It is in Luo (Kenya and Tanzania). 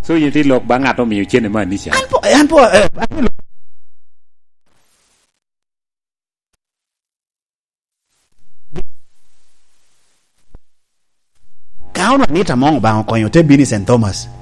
so yin ti lok ba ngato mi chene ma ni cha an po kaona nita mongo ba ko yote bini St Thomas